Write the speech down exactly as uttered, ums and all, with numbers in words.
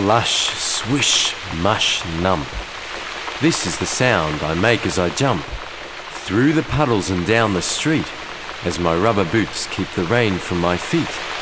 Slush, swish, mush, nump. This is the sound I make as I jump through the puddles and down the street, as my rubber boots keep the rain from my feet.